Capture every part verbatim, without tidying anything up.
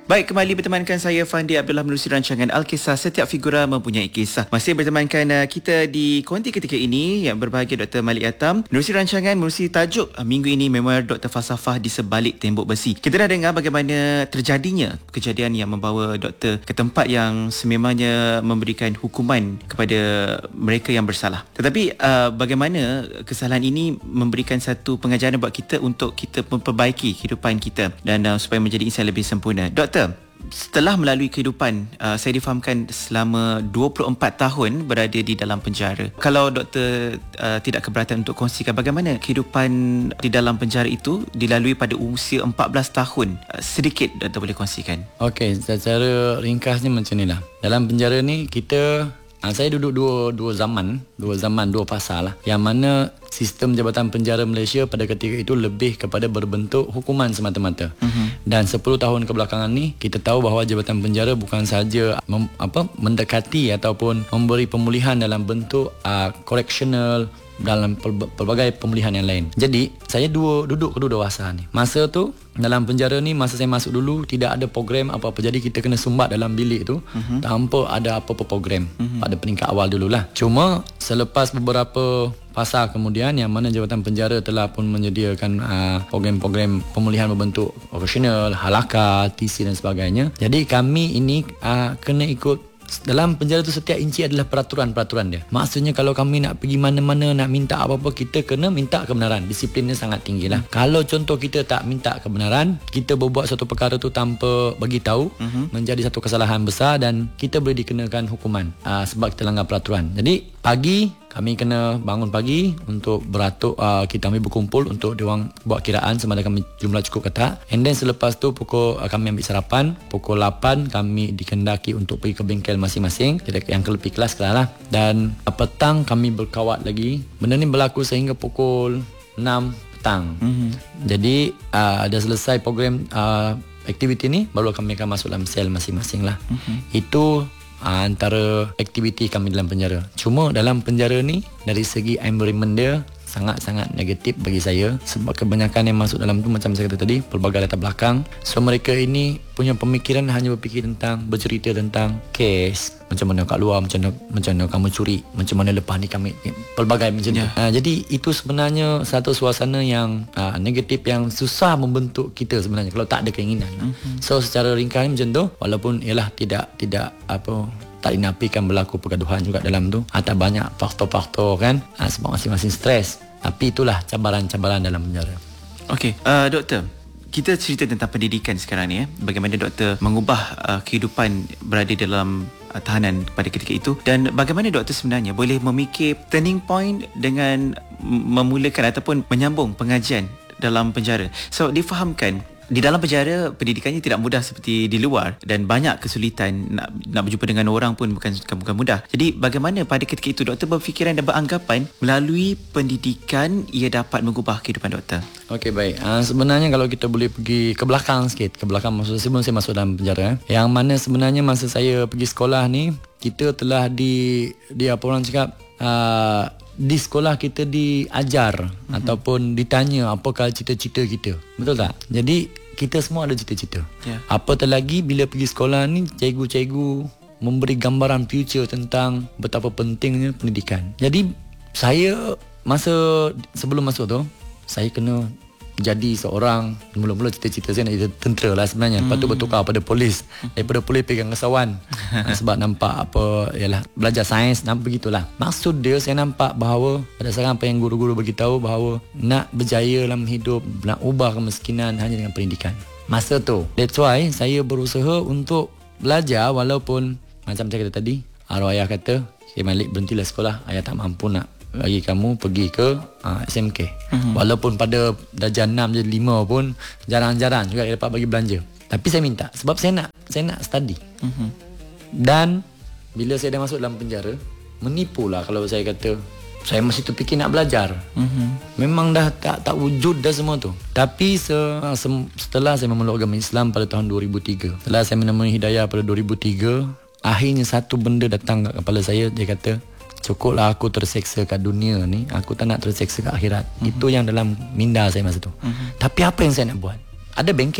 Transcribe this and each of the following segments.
Baik, kembali bertemankan saya Fandi Abdullah menerusi rancangan Alkisah. Setiap figura mempunyai kisah. Masih bertemankan uh, kita di konti ketika ini yang berbahagia Doktor Malik Yatam menerusi rancangan menerusi tajuk uh, minggu ini Memoir Doktor Falsafah di Sebalik Tembok Besi. Kita dah dengar bagaimana terjadinya kejadian yang membawa doktor ke tempat yang sememangnya memberikan hukuman kepada mereka yang bersalah. Tetapi uh, bagaimana kesalahan ini memberikan satu pengajaran buat kita untuk kita memperbaiki kehidupan kita dan uh, supaya menjadi insan lebih sempurna. Doktor, setelah melalui kehidupan, uh, saya difahamkan selama dua puluh empat tahun berada di dalam penjara. Kalau doktor uh, tidak keberatan untuk kongsikan bagaimana kehidupan di dalam penjara itu dilalui pada usia empat belas tahun, uh, sedikit doktor boleh kongsikan. Okey, secara ringkasnya macam inilah. Dalam penjara ni kita Ha, saya duduk dua dua zaman, dua zaman, dua fasa lah. Yang mana sistem Jabatan Penjara Malaysia pada ketika itu lebih kepada berbentuk hukuman semata-mata. Uh-huh. Dan sepuluh tahun kebelakangan ni kita tahu bahawa Jabatan Penjara bukan sahaja mem, apa mendekati ataupun memberi pemulihan dalam bentuk uh, correctional, dalam pelbagai pemulihan yang lain. Jadi saya dua duduk kedua-dua fasa ni. Masa tu dalam penjara ni, masa saya masuk dulu tidak ada program apa-apa. Jadi kita kena sumbat dalam bilik tu uh-huh. tanpa ada apa-apa program uh-huh. pada peringkat awal dululah. Cuma selepas beberapa fasa kemudian yang mana Jabatan Penjara telah pun menyediakan uh, program-program pemulihan berbentuk operasional, halakah, T C dan sebagainya. Jadi kami ini uh, kena ikut. Dalam penjara tu setiap inci adalah peraturan-peraturan dia. Maksudnya kalau kami nak pergi mana-mana, nak minta apa-apa, kita kena minta kebenaran. Disiplinnya sangat tinggi lah. Hmm. Kalau contoh kita tak minta kebenaran, kita berbuat satu perkara tu tanpa bagi tahu, uh-huh. menjadi satu kesalahan besar dan kita boleh dikenakan hukuman uh, sebab kita langgar peraturan. Jadi pagi kami kena bangun pagi untuk beratuk, uh, kita ambil berkumpul untuk diorang buat kiraan sama ada kami jumlah cukup ke tak. And then selepas tu pukul uh, kami ambil sarapan, pukul lapan kami dikendaki untuk pergi ke bengkel masing-masing, yang kelepi kelas lah. Dan uh, petang kami berkawat lagi. Benda ni berlaku sehingga pukul enam petang. Mm-hmm. Jadi uh, dah selesai program uh, aktiviti ni, baru kami akan masuk dalam sel masing-masing lah. Mm-hmm. Itu antara aktiviti kami dalam penjara. Cuma dalam penjara ni dari segi environment dia sangat-sangat negatif bagi saya sebab kebanyakan yang masuk dalam tu macam saya kata tadi pelbagai latar belakang. So mereka ini punya pemikiran hanya berfikir tentang bercerita tentang kes, macam mana kat luar, macam mana, macam mana kamu curi, macam mana lepas ni kami pelbagai macam yeah. tu. Uh, jadi itu sebenarnya satu suasana yang uh, negatif yang susah membentuk kita sebenarnya kalau tak ada keinginan. Mm-hmm. So secara ringkas macam tu, walaupun ialah tidak tidak apa tak dinafikan berlaku pergaduhan juga dalam tu, ada banyak faktor-faktor kan, uh, sebab masing-masing stres. Tapi itulah cabaran-cabaran dalam penjara. Okey, uh, doktor, kita cerita tentang pendidikan sekarang ni, eh. Bagaimana doktor mengubah uh, kehidupan berada dalam uh, tahanan pada ketika itu, dan bagaimana doktor sebenarnya boleh memikir turning point dengan memulakan ataupun menyambung pengajian dalam penjara. So difahamkan di dalam penjara pendidikannya tidak mudah seperti di luar dan banyak kesulitan, nak nak berjumpa dengan orang pun bukan bukan mudah. Jadi bagaimana pada ketika itu doktor berfikiran dan beranggapan melalui pendidikan ia dapat mengubah kehidupan doktor? Okey, baik. Uh, sebenarnya kalau kita boleh pergi ke belakang sikit, ke belakang maksud sebelum saya masuk dalam penjara, eh, yang mana sebenarnya masa saya pergi sekolah ni, kita telah di di apa orang cakap uh, di sekolah kita diajar mm-hmm. ataupun ditanya apakah cita-cita kita. Betul tak? Jadi kita semua ada cita-cita. Yeah. Apatah lagi bila pergi sekolah ni, cikgu-cikgu memberi gambaran future tentang betapa pentingnya pendidikan. Jadi saya masa sebelum masuk tu, saya kena jadi seorang, mula-mula cita-cita saya nak jadi tentera lah sebenarnya. Lepas tu bertukar pada polis, daripada polis pegang kesawan sebab nampak apa, ialah belajar sains, nampak begitulah. Maksud dia saya nampak bahawa berdasarkan apa yang guru-guru beritahu bahawa nak berjaya dalam hidup, nak ubah kemiskinan hanya dengan pendidikan. Masa tu, that's why saya berusaha untuk belajar walaupun macam saya kata tadi, arwah ayah kata, "Okay Malik, berhentilah sekolah, ayah tak mampu nak bagi kamu pergi ke uh, S M K." Uh-huh. Walaupun pada darjah enam je lima pun jarang-jarang juga dia dapat bagi belanja. Tapi saya minta sebab saya nak saya nak study. Uh-huh. Dan bila saya dah masuk dalam penjara, menipulah kalau saya kata saya masih terfikir nak belajar. Uh-huh. Memang dah tak tak wujud dah semua tu. Tapi se, se, setelah saya memeluk agama Islam pada tahun dua ribu tiga, setelah saya menemui hidayah pada dua ribu tiga, akhirnya satu benda datang kat kepala saya. Dia kata, cukuplah aku terseksa kat dunia ni, aku tak nak terseksa kat akhirat. Mm-hmm. Itu yang dalam minda saya masa tu. Mm-hmm. Tapi apa yang saya nak buat? Ada bengkel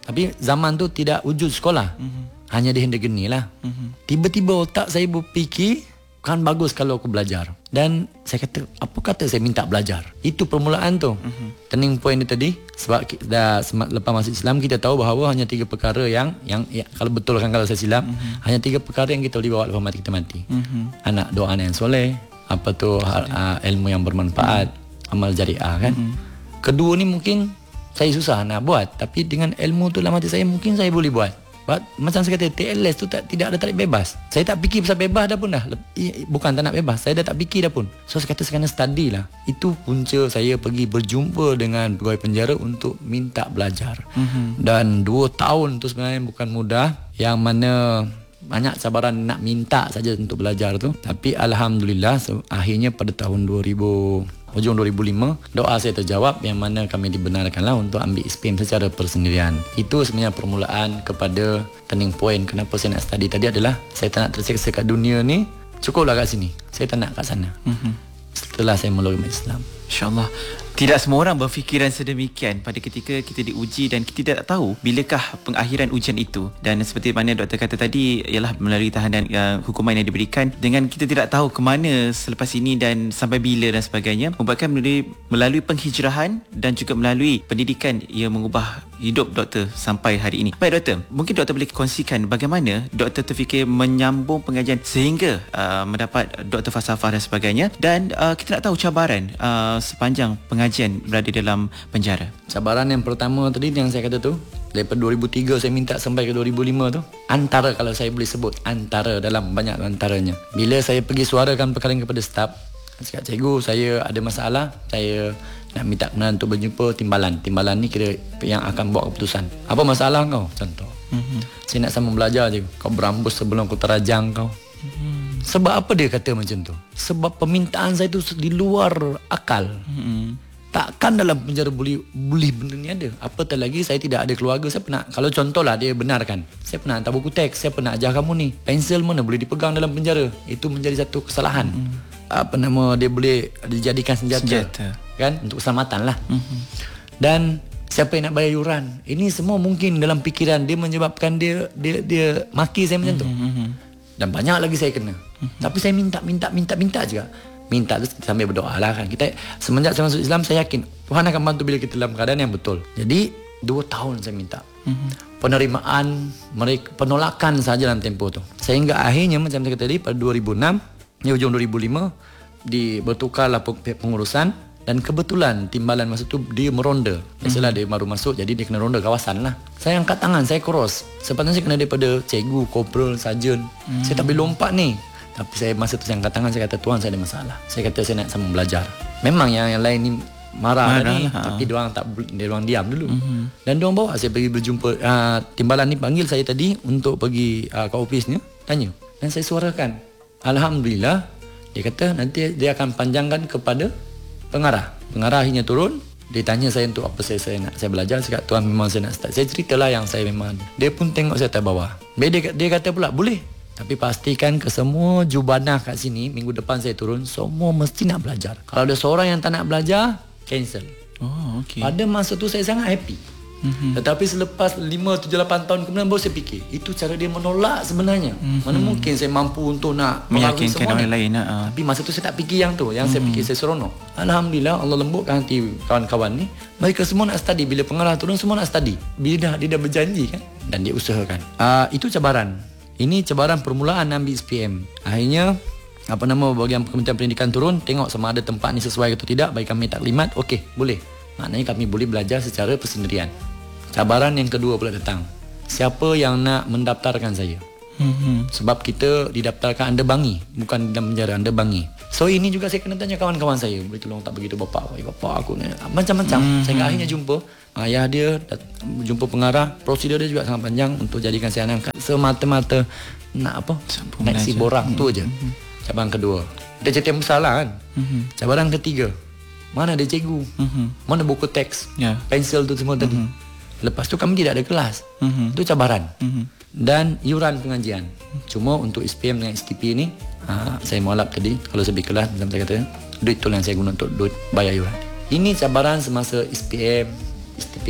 Tapi zaman tu tidak wujud sekolah. Mm-hmm. Hanya di Hendegeni lah. Mm-hmm. Tiba-tiba otak saya berfikir, kan bagus kalau aku belajar. Dan saya kata, apa kata saya minta belajar? Itu permulaan tu. Mm-hmm. Turning point dia tadi, sebab dah lepas masuk Islam, kita tahu bahawa hanya tiga perkara yang, yang ya, kalau betul kan kalau saya silap, mm-hmm. hanya tiga perkara yang kita boleh bawa lepas mati kita mati. Mm-hmm. Anak, doa anak yang soleh, apa tu, hal, uh, ilmu yang bermanfaat, mm-hmm. amal jariah kan. Mm-hmm. Kedua ni mungkin saya susah nak buat, tapi dengan ilmu tu dalam hati saya mungkin saya boleh buat. But, macam saya kata, T L S tu tak, tidak ada tarik bebas. Saya tak fikir pasal bebas dah pun dah. Bukan tak nak bebas, saya dah tak fikir dah pun. So saya kata saya kena study lah. Itu punca saya pergi berjumpa dengan pegawai penjara untuk minta belajar. Mm-hmm. Dan dua tahun tu sebenarnya bukan mudah. Yang mana banyak cabaran nak minta saja untuk belajar tu. Tapi Alhamdulillah so, akhirnya pada tahun dua ribu, hujung dua ribu lima, doa saya terjawab yang mana kami dibenarkanlah untuk ambil S P M secara persendirian. Itu sebenarnya permulaan kepada turning point kenapa saya nak study tadi adalah saya tak nak terseksa kat dunia ni, cukuplah kat sini. Saya tak nak kat sana. Mm-hmm. Setelah saya meluk Islam. InsyaAllah. Tidak semua orang berfikiran sedemikian pada ketika kita diuji dan kita tidak tahu bilakah pengakhiran ujian itu. Dan seperti mana doktor kata tadi, ialah melalui tahanan uh, hukuman yang diberikan dengan kita tidak tahu ke mana selepas ini dan sampai bila dan sebagainya, membuatkan melalui, melalui penghijrahan dan juga melalui pendidikan ia mengubah hidup doktor sampai hari ini. Baik doktor, mungkin doktor boleh kongsikan bagaimana doktor terfikir menyambung pengajian sehingga uh, mendapat doktor falsafah dan sebagainya, dan uh, kita nak tahu cabaran uh, sepanjang pengajian berada dalam penjara. Cabaran yang pertama tadi yang saya kata tu, daripada dua ribu tiga saya minta sampai ke dua ribu lima tu, antara, kalau saya boleh sebut, antara dalam banyak antaranya, bila saya pergi suarakan perkara kepada staf, cakap, cikgu saya ada masalah, saya nak minta kebenaran untuk berjumpa timbalan. Timbalan ni kira yang akan buat keputusan. Apa masalah kau? Contoh, mm-hmm. saya nak sambung belajar je, kau berambus sebelum aku terajang kau. Mm-hmm. Sebab apa dia kata macam tu? Sebab permintaan saya tu di luar akal. Mm-hmm. Takkan dalam penjara boleh boleh benda ni ada. Apatah lagi saya tidak ada keluarga. Saya pernah, kalau contohlah dia benarkan, saya pernah hantar buku teks, saya pernah ajar kamu ni, pensel mana boleh dipegang dalam penjara. Itu menjadi satu kesalahan. Mm. Apa nama, dia boleh dijadikan senjata, senjata. Kan, untuk keselamatan lah. Mm-hmm. Dan siapa yang nak bayar yuran? Ini semua mungkin dalam fikiran dia menyebabkan dia dia dia maki saya macam tu. Mm-hmm. Dan banyak lagi saya kena. Mm-hmm. Tapi saya minta minta minta minta juga. Minta tu sambil berdoa lah kan. Kita semenjak saya masuk Islam, saya yakin Tuhan akan bantu bila kita dalam keadaan yang betul. Jadi dua tahun saya minta. Mm-hmm. Penerimaan mereka, penolakan saja dalam tempoh tu. Sehingga akhirnya macam saya kata tadi, pada dua ribu enam, di hujung dua ribu lima, di bertukarlah pengurusan. Dan kebetulan timbalan masa tu dia meronda. Biasalah mm-hmm. dia baru masuk, jadi dia kena ronda kawasan lah. Saya angkat tangan, saya cross. Sepatutnya saya kena daripada cikgu, korporal, sarjan. Mm-hmm. Saya tak boleh lompat ni. Tapi saya masa tu saya angkat tangan, saya kata, Tuhan saya ada masalah. Saya kata saya nak sambung belajar. Memang yang, yang lain ni marah, marah ni, lah, tapi ha. diorang tak, diorang diam dulu. Mm-hmm. Dan diorang bawa saya pergi berjumpa. Uh, timbalan ni panggil saya tadi untuk pergi uh, ke ofisnya, tanya. Dan saya suarakan. Alhamdulillah, dia kata nanti dia akan panjangkan kepada pengarah. Pengarah akhirnya turun. Dia tanya saya untuk apa saya, saya nak saya belajar. Saya kata, Tuhan memang saya nak start. Saya ceritalah yang saya memang. Dia pun tengok saya atas bawah. Dia, dia kata pula, boleh. Tapi pastikan ke semua jubanah kat sini, minggu depan saya turun, semua mesti nak belajar. Kalau ada seorang yang tak nak belajar, cancel. Oh, okay. Pada masa tu saya sangat happy. Mm-hmm. Tetapi selepas lima, tujuh, lapan tahun kemudian baru saya fikir, itu cara dia menolak sebenarnya. Mm-hmm. Mana mungkin saya mampu untuk nak meyakinkan orang lain. Uh. Tapi masa tu saya tak fikir yang tu. Yang mm-hmm. saya fikir saya seronok. Alhamdulillah, Allah lembutkan hati kawan-kawan ni. Mereka semua nak study. Bila pengarah turun, semua nak study. Bila dah, dia dah berjanji kan. Dan dia usahakan. Uh, itu cabaran. Ini cabaran permulaan ambil S P M. Akhirnya apa nama bahagian Kementerian Pendidikan turun, tengok sama ada tempat ni sesuai atau tidak, bagi kami taklimat, okey, boleh. Maknanya kami boleh belajar secara persendirian. Cabaran yang kedua pula datang. Siapa yang nak mendaftarkan saya? Mm-hmm. Sebab kita didaftarkan Anda Bangi, bukan dalam penjara, Anda Bangi. So ini juga saya kena tanya kawan-kawan saya, boleh tolong tak begitu bapak, bapak aku ni macam-macam. Mm-hmm. Saya akhirnya jumpa ayah dia, jumpa pengarah. Prosedur dia juga sangat panjang untuk jadikan saya angkat semata-mata nak apa? Naik si borang mm-hmm. tu aja. Mm-hmm. Cabaran kedua. Dia cerita yang besar lah kan. Mm-hmm. Cabaran ketiga. Mana ada cikgu? Mm-hmm. Mana buku teks? Yeah. Pensel tu semua tadi. Mm-hmm. Lepas tu kami tidak ada kelas. Mm-hmm. Itu cabaran. Mm-hmm. Dan iuran pengajian. Mm-hmm. Cuma untuk S P M dengan S T P ni, ha, saya mualaf tadi, kalau saya pergi kelas, macam saya kata, duit tu yang saya guna untuk duit bayar iuran. Ini cabaran semasa S P M, S T P